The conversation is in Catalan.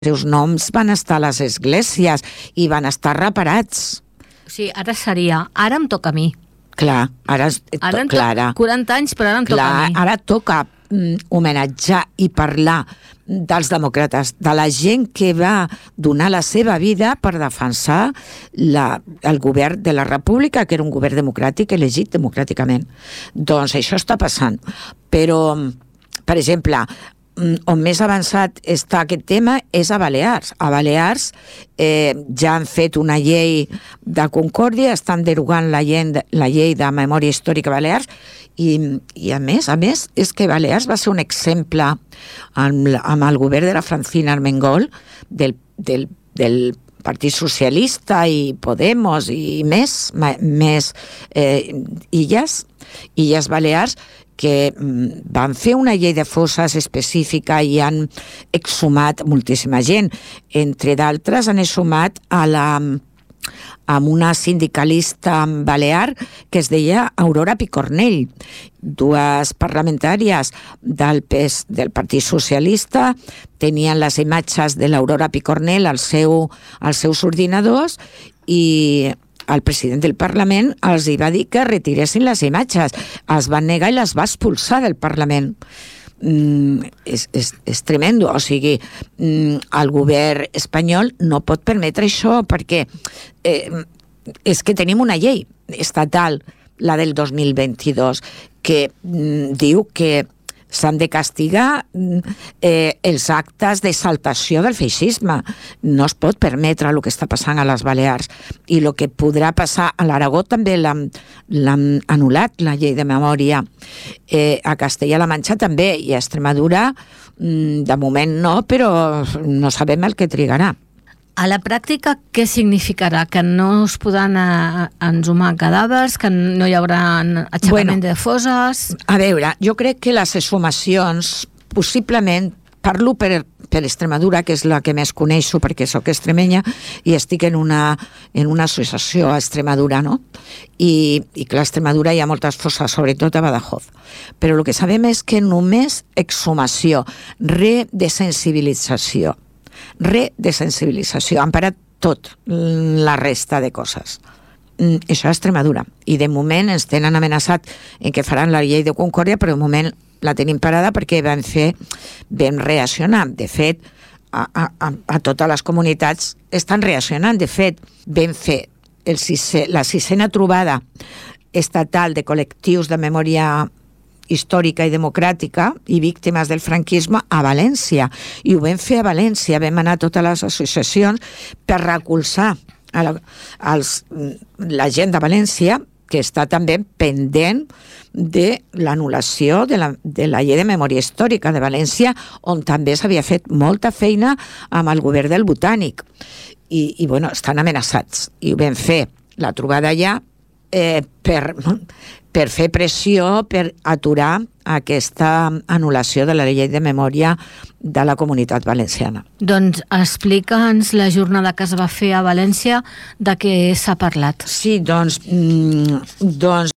seus noms van estar a les esglésies i van estar reparats. Sí, ara seria, ara em toca a mi. Clar, ara 40 anys, però ara em toca a mi. Ara toca homenatjar i parlar dels demòcrates, de la gent que va donar la seva vida per defensar el govern de la República, que era un govern democràtic elegit democràticament. Doncs això està passant. Però, per exemple, on més avançat està aquest tema és a Balears. A Balears ja han fet una llei de concòrdia, estan derogant la llei de memòria històrica a Balears i a més, és que Balears va ser un exemple amb el govern de la Francina Armengol del Partit Socialista i Podemos i més illes Balears, que van fer una llei de fosses específica i han exhumat moltíssima gent. Entre d'altres, han exhumat amb una sindicalista balear que es deia Aurora Picornell. Dues parlamentàries del Partit Socialista tenien les imatges de l'Aurora Picornell als seus ordinadors i el president del Parlament els hi va dir que retiressin les imatges. Es van negar i les va expulsar del Parlament. És tremendo. O sigui, el govern espanyol no pot permetre això perquè és que tenim una llei estatal, la del 2022, que diu que s'han de castigar els actes d'exaltació del feixisme. No es pot permetre el que està passant a les Balears. I el que podrà passar a l'Aragó també l'han anul·lat, la llei de memòria. A Castella-La Manxa també, i a Extremadura de moment no, però no sabem el que trigarà. A la pràctica, què significarà? Que no es podran exhumar cadàvers, que no hi haurà aixecament de fosses? A veure, jo crec que les exhumacions, possiblement, parlo per Extremadura, que és la que més coneixo perquè sóc extremenya i estic en una associació a Extremadura, no? I clar, a Extremadura hi ha moltes fosses, sobretot a Badajoz. Però el que sabem és que només exhumació, redesensibilització, han parat tot la resta de coses. Això a Extremadura. I de moment ens tenen amenaçat en que faran la llei de concòrdia, però de moment la tenim parada perquè vam reaccionar. De fet, a totes les comunitats estan reaccionant. De fet, vam fer la 6a trobada estatal de col·lectius de memòria històrica i democràtica i víctimes del franquisme a València. I ho vam fer a València, vam anar a totes les associacions per recolzar la gent de València, que està també pendent de l'anul·lació de la llei de memòria històrica de València, on també s'havia fet molta feina amb el govern del Botànic. I bueno, estan amenaçats. I ho vam fer la trobada allà per fer pressió, per aturar aquesta anul·lació de la llei de memòria de la comunitat valenciana. Doncs explica'ns la jornada que es va fer a València, de què s'ha parlat. Sí, doncs